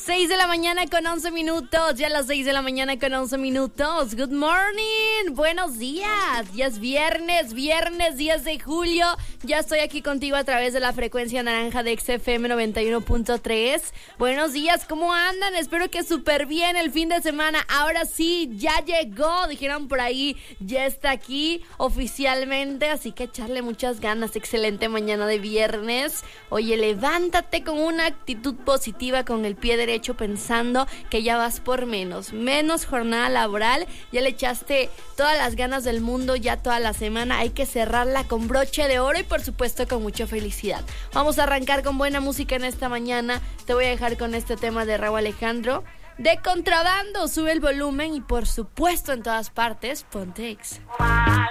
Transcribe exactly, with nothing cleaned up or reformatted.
seis de la mañana con once minutos. Ya a las seis de la mañana con once minutos. Good morning. Buenos días. Ya es viernes, viernes diez de julio. Ya estoy aquí contigo a través de la frecuencia naranja de X F M noventa y uno punto tres. Buenos días, ¿cómo andan? Espero que súper bien el fin de semana. Ahora sí, ya llegó. Dijeron por ahí, ya está aquí oficialmente. Así que echarle muchas ganas. Excelente mañana de viernes. Oye, levántate con una actitud positiva, con el pie derecho, pensando que ya vas por menos, menos jornada laboral, ya le echaste todas las ganas del mundo, ya toda la semana, hay que cerrarla con broche de oro y por supuesto con mucha felicidad. Vamos a arrancar con buena música en esta mañana. Te voy a dejar con este tema de Rauw Alejandro, de Contrabando. Sube el volumen y por supuesto en todas partes, ponte X.